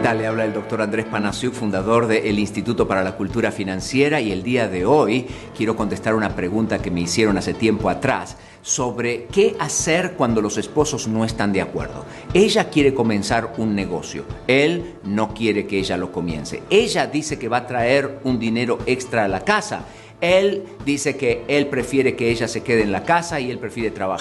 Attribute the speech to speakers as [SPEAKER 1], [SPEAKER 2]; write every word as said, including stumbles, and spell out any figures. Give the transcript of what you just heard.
[SPEAKER 1] tal? Le habla el doctor Andrés Panasiuk, fundador del Instituto para la Cultura Financiera, y el día de hoy quiero contestar una pregunta que me hicieron hace tiempo atrás sobre qué hacer cuando los esposos no están de acuerdo. Ella quiere comenzar un negocio, él no quiere que ella lo comience. Ella dice que va a traer un dinero extra a la casa, él dice que él prefiere que ella se quede en la casa y él prefiere trabajar.